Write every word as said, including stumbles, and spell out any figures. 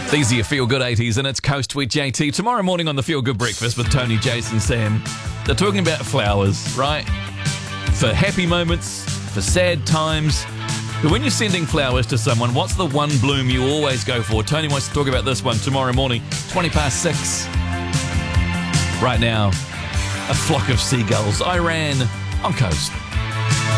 These are your Feel Good eighties, and it's Coast with J T. Tomorrow morning on the Feel Good Breakfast with Tony, Jason, Sam, they're talking about flowers, right? For happy moments, for sad times. But when you're sending flowers to someone, what's the one bloom you always go for? Tony wants to talk about this one tomorrow morning, twenty past six. Right now, a flock of seagulls. Iran on Coast.